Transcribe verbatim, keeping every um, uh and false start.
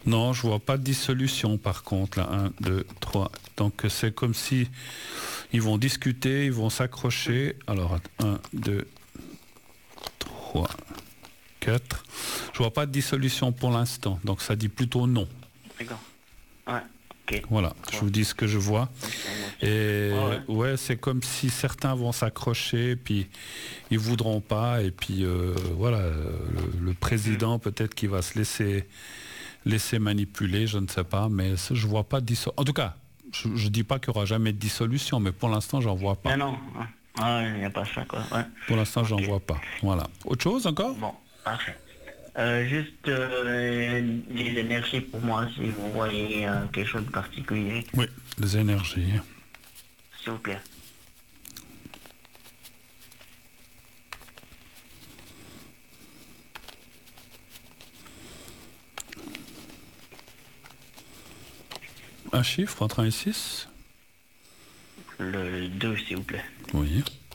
Non, je vois pas de dissolution par contre, là, un, deux, trois. Donc c'est comme si ils vont discuter, ils vont s'accrocher. Alors, un, deux, trois, quatre. Je vois pas de dissolution pour l'instant, donc ça dit plutôt non. D'accord. Ouais, ok. Voilà, je vous dis ce que je vois. Et Ah ouais. ouais, c'est comme si certains vont s'accrocher, puis ils voudront pas, et puis euh, voilà, le, le président peut-être qui va se laisser laisser manipuler, je ne sais pas, mais ça, je vois pas de dissolution. En tout cas, je, je dis pas qu'il y aura jamais de dissolution, mais pour l'instant, j'en vois pas. Non, non. Ouais. Ah, il n'y a pas ça, quoi. Ouais. Pour l'instant, j'en Ok. vois pas. Voilà. Autre chose encore? Bon, parfait. Euh, juste euh, les énergies pour moi, si vous voyez euh, quelque chose de particulier, Oui, les énergies. s'il vous plaît. Un chiffre entre un et six? Le deux, s'il vous plaît. Oui.